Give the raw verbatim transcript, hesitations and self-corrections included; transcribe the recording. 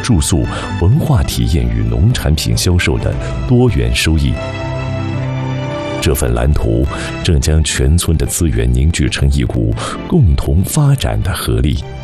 住宿、文化体验与农产品销售的多元收益。这份蓝图正将全村的资源凝聚成一股共同发展的合力。